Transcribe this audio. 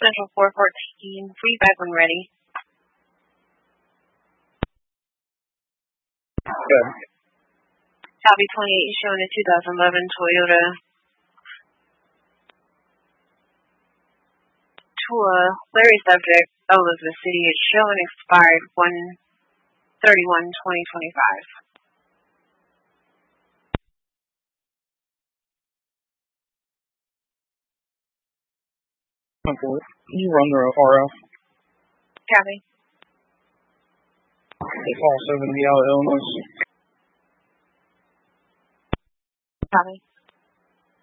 Central 414. Feedback when ready. Good. Copy 28 is showing a 2011 Toyota Larry subject, Elizabeth City. It's showing expired 1/31/2025. Okay. You run the RF. Copy. It's also going to be out of Illinois. Copy.